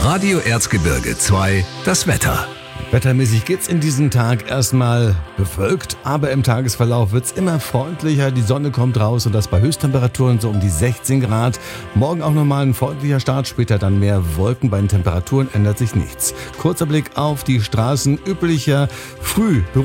Radio Erzgebirge 2, das Wetter. Wettermäßig geht's in diesen Tag erstmal bewölkt, aber im Tagesverlauf wird's immer freundlicher. Die Sonne kommt raus und das bei Höchsttemperaturen so um die 16 Grad. Morgen auch nochmal ein freundlicher Start, später dann mehr Wolken. Bei den Temperaturen ändert sich nichts. Kurzer Blick auf die Straßen, üblicher früh